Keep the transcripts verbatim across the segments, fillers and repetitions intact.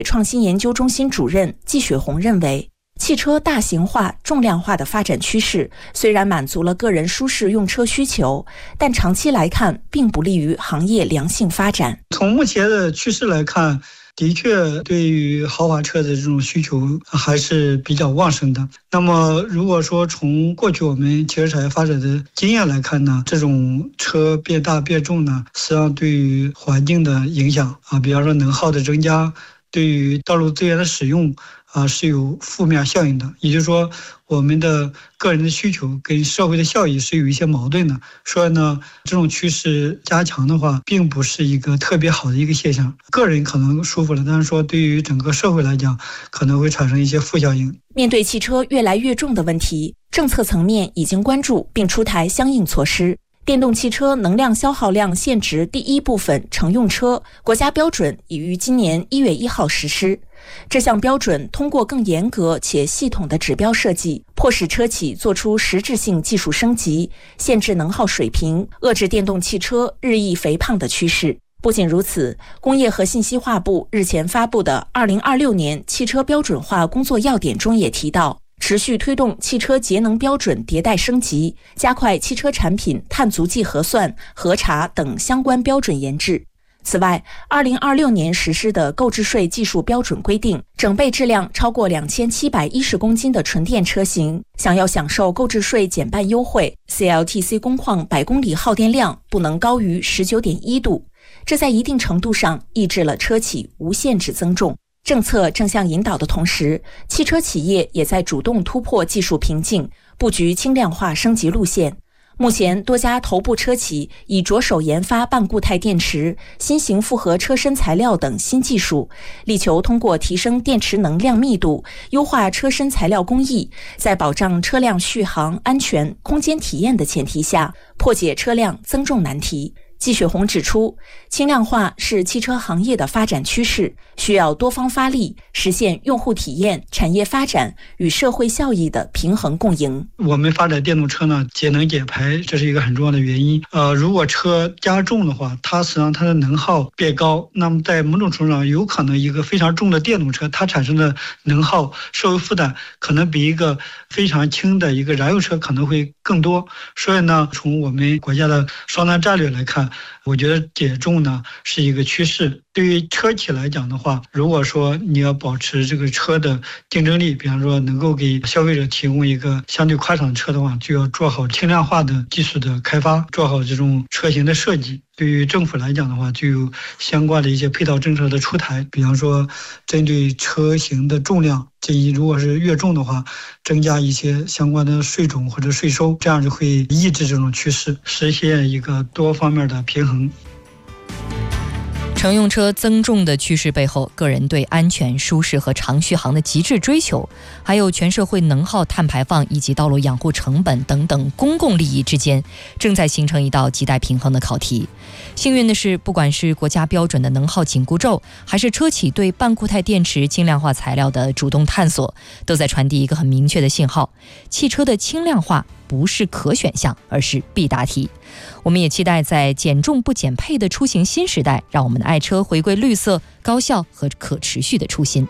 创新研究中心主任季雪红认为，汽车大型化、重量化的发展趋势虽然满足了个人舒适用车需求，但长期来看并不利于行业良性发展。 从目前的趋势来看，的确对于豪华车的这种需求还是比较旺盛的。那么如果说从过去我们汽车产业发展的经验来看呢，这种车变大变重呢，实际上对于环境的影响啊，比方说能耗的增加，对于道路资源的使用啊是有负面效应的。也就是说，我们的个人的需求跟社会的效益是有一些矛盾的。所以呢，这种趋势加强的话，并不是一个特别好的一个现象。个人可能舒服了，但是说对于整个社会来讲，可能会产生一些负效应。 面对汽车越来越重的问题，政策层面已经关注并出台相应措施。电动汽车能量消耗量限值第一部分乘用车国家标准已于今年一月一号实施。这项标准通过更严格且系统的指标设计，迫使车企做出实质性技术升级，限制能耗水平，遏制电动汽车日益肥胖的趋势。不仅如此，工业和信息化部日前发布的二零二六年汽车标准化工作要点中也提到，持续推动汽车节能标准迭代升级，加快汽车产品碳足迹核算、核查等相关标准研制。此外，二零二六年实施的购置税技术标准规定，整备质量超过两千七百一十公斤的纯电车型，想要享受购置税减半优惠 ，C L T C 工况百公里耗电量不能高于 十九点一度。这在一定程度上抑制了车企无限制增重。政策正向引导的同时，汽车企业也在主动突破技术瓶颈，布局轻量化升级路线。目前，多家头部车企已着手研发半固态电池、新型复合车身材料等新技术，力求通过提升电池能量密度、优化车身材料工艺，在保障车辆续航、安全、空间体验的前提下，破解车辆增重难题。季雪红指出，轻量化是汽车行业的发展趋势，需要多方发力，实现用户体验、产业发展与社会效益的平衡共赢。 我们发展电动车呢，节能减排，这是一个很重要的原因。呃，如果车加重的话，它实际上它的能耗变高，那么在某种程度上，有可能一个非常重的电动车，它产生的能耗社会负担可能比一个非常轻的一个燃油车可能会更多。所以呢，从我们国家的双碳战略来看，我觉得减重呢是一个趋势。对于车企来讲的话，如果说你要保持这个车的竞争力，比方说能够给消费者提供一个相对宽敞的车的话，就要做好轻量化的技术的开发，做好这种车型的设计。对于政府来讲的话，就有相关的一些配套政策的出台，比方说针对车型的重量，建议如果是越重的话，增加一些相关的税种或者税收，这样就会抑制这种趋势，实现一个多方面的平衡。 乘用车增重的趋势背后，个人对安全、舒适和长续航的极致追求，还有全社会能耗、碳排放以及道路养护成本等等公共利益之间，正在形成一道亟待平衡的考题。幸运的是，不管是国家标准的能耗紧箍咒，还是车企对半固态电池、轻量化材料的主动探索，都在传递一个很明确的信号：汽车的轻量化不是可选项，而是必答题。我们也期待在减重不减配的出行新时代，让我们的爱车回归绿色、高效和可持续的初心。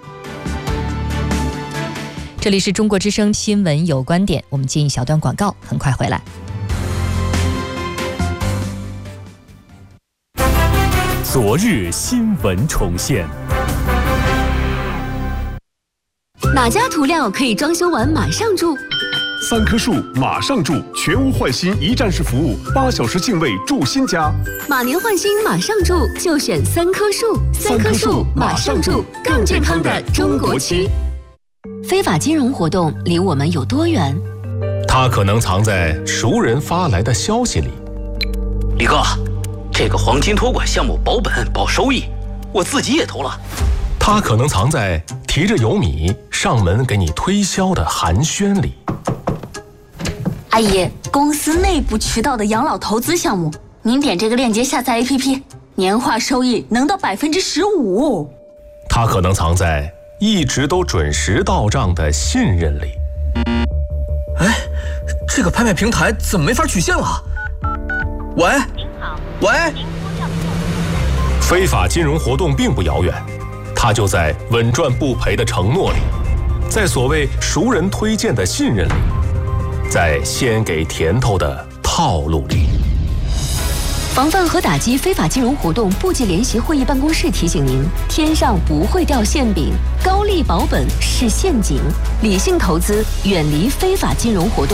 这里是中国之声新闻有观点，我们进一小段广告，很快回来。 昨日新闻重现。 哪家涂料可以装修完马上住？ 三棵树马上住，全屋换新一站式服务，八小时净位住新家。 马年换新马上住，就选三棵树。三棵树马上住，更健康的中国区。非法金融活动离我们有多远？ 它可能藏在熟人发来的消息里。 李哥，这个黄金托管项目保本保收益，我自己也投了。 它可能藏在提着油米上门给你推销的寒暄里。 阿姨，公司内部渠道的养老投资项目，您点这个链接下载 A P P， 年化收益能到百分之十五。 它可能藏在一直都准时到账的信任里。 哎，这个拍卖平台怎么没法取现了？喂，您好，喂。 非法金融活动并不遥远， 它就在稳赚不赔的承诺里，在所谓熟人推荐的信任里，在先给甜头的套路里。 防范和打击非法金融活动部级联席会议办公室提醒您：天上不会掉馅饼，高利保本是陷阱，理性投资，远离非法金融活动。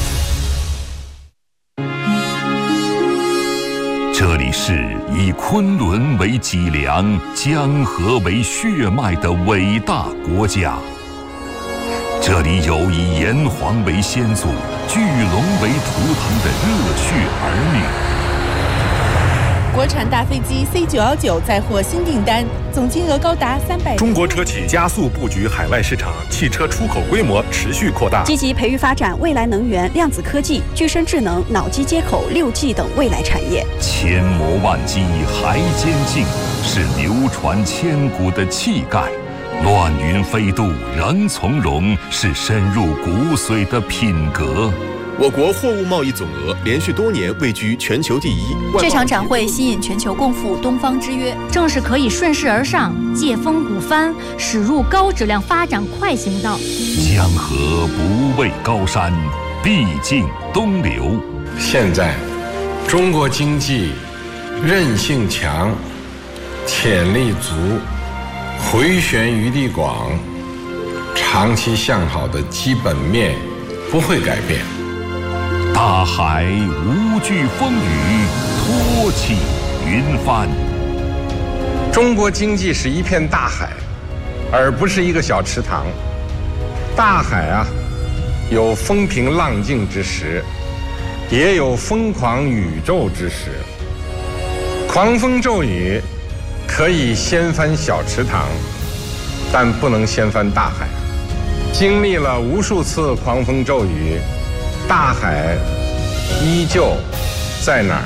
这里是以昆仑为脊梁、江河为血脉的伟大国家。这里有以炎黄为先祖、巨龙为图腾的热血儿女。 国产大飞机 C 九一九再获新订单，总金额高达三百。 中国车企加速布局海外市场，汽车出口规模持续扩大， 积极培育发展未来能源、量子科技、具身智能、脑机接口、六 G 等未来产业。 千磨万击还坚劲，是流传千古的气概；乱云飞渡仍从容，是深入骨髓的品格。 我国货物贸易总额连续多年位居全球第一。 这场展会吸引全球共赴东方之约， 正是可以顺势而上、借风鼓帆，驶入高质量发展快行道。 江河不畏高山，必经东流。 现在，中国经济韧性强，潜力足，回旋余地广，长期向好的基本面不会改变。 大海无惧风雨，托起云帆。 中国经济是一片大海，而不是一个小池塘。大海啊，有风平浪静之时，也有疯狂宇宙之时。狂风骤雨可以掀翻小池塘，但不能掀翻大海。经历了无数次狂风骤雨，大海依旧在哪儿？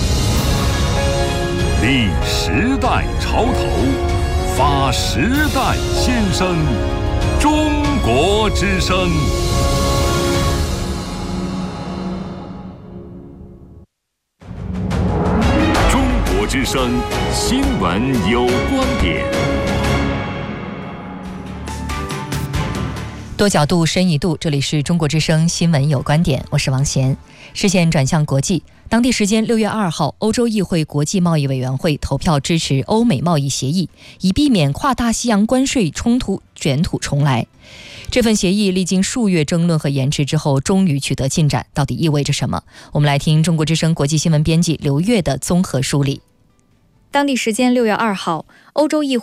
立时代潮头，发时代先声，中国之声。中国之声新闻有观点。 多角度，深一度，这里是中国之声新闻有观点，我是王贤。视线转向国际，当地时间六月二号，欧洲议会国际贸易委员会投票支持欧美贸易协议，以避免跨大西洋关税冲突卷土重来。这份协议历经数月争论和延迟之后，终于取得进展，到底意味着什么？我们来听中国之声国际新闻编辑刘月的综合梳理。 当地时间六月二号，欧洲议会